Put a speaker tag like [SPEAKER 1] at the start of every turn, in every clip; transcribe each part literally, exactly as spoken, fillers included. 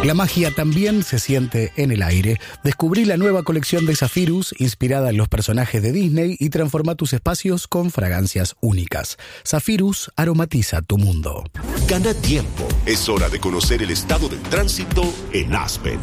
[SPEAKER 1] La magia también se siente en el aire. Descubrí la nueva colección de Zephyrus, inspirada en los personajes de Disney, y transforma tus espacios con fragancias únicas. Zephyrus aromatiza tu mundo.
[SPEAKER 2] Gana tiempo. Es hora de conocer el estado del tránsito en Aspen.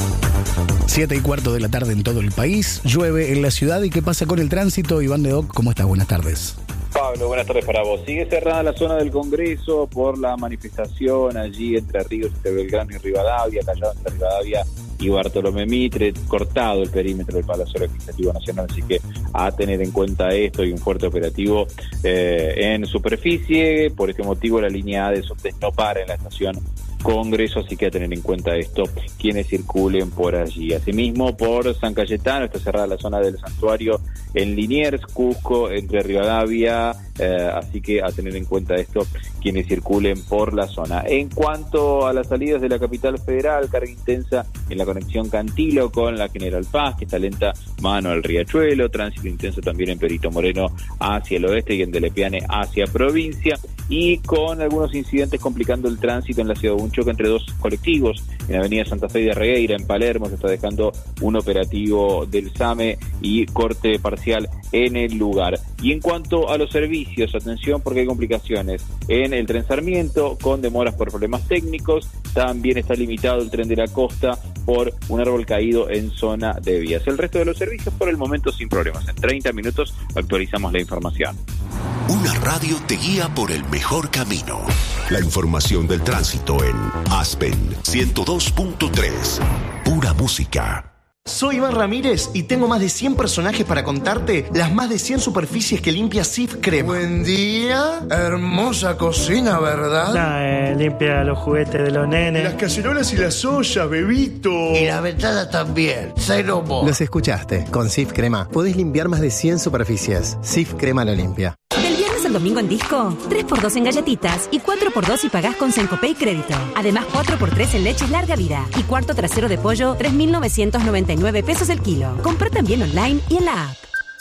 [SPEAKER 1] Siete y cuarto de la tarde en todo el país. Llueve en la ciudad. ¿Y qué pasa con el tránsito? Iván de Doc, ¿cómo estás? Buenas tardes.
[SPEAKER 3] Pablo, buenas tardes para vos. Sigue cerrada la zona del Congreso por la manifestación allí entre Ríos, entre Belgrano y Rivadavia, Callao entre Rivadavia y Bartolomé Mitre, cortado el perímetro del Palacio Legislativo Nacional, así que a tener en cuenta esto y un fuerte operativo eh, en superficie. Por este motivo la línea A de subtes no para en la estación Congreso, así que a tener en cuenta esto quienes circulen por allí. Asimismo, por San Cayetano está cerrada la zona del santuario en Liniers, Cusco, entre Rivadavia, eh, así que a tener en cuenta esto quienes circulen por la zona. En cuanto a las salidas de la capital federal, carga intensa en la conexión Cantilo con la General Paz, que está lenta mano al Riachuelo, tránsito intenso también en Perito Moreno hacia el oeste y en Delepiane hacia provincia, y con algunos incidentes complicando el tránsito en la ciudad. Un choque entre dos colectivos en Avenida Santa Fe de Regueira, en Palermo, se está dejando un operativo del SAME y corte parcial en el lugar. Y en cuanto a los servicios, atención porque hay complicaciones en el tren Sarmiento con demoras por problemas técnicos. También está limitado el tren de la costa por un árbol caído en zona de vías. El resto de los servicios por el momento sin problemas. En treinta minutos actualizamos la información.
[SPEAKER 2] Una radio te guía por el mejor camino. La información del tránsito en Aspen ciento dos punto tres. Pura música.
[SPEAKER 4] Soy Iván Ramírez y tengo más de cien personajes para contarte las más de cien superficies que limpia Cif Crema.
[SPEAKER 5] Buen día, hermosa cocina, ¿verdad?
[SPEAKER 6] No, eh, limpia los juguetes de los nenes.
[SPEAKER 5] Las cacerolas y las ollas, bebito.
[SPEAKER 7] Y la ventana también, cero mo.
[SPEAKER 8] Los escuchaste, con Cif Crema podés limpiar más de cien superficies. Cif Crema lo limpia.
[SPEAKER 9] Del viernes al domingo en Disco, tres por dos en galletitas y cuatro por dos si pagás con Sencopay Crédito. Además, cuatro por tres en leches larga vida. Y cuarto trasero de pollo, tres mil novecientos noventa y nueve pesos el kilo. Compra también online y en la app.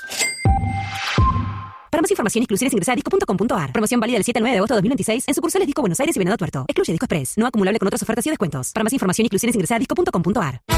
[SPEAKER 9] Para más información, exclusiones, ingresa a disco punto com punto a r. Promoción válida del siete al nueve de agosto de dos mil veintiséis en sucursales Disco Buenos Aires y Venado Tuerto. Excluye Disco Express. No acumulable con otras ofertas y descuentos. Para más información, exclusiones, ingresa a disco punto com punto a r.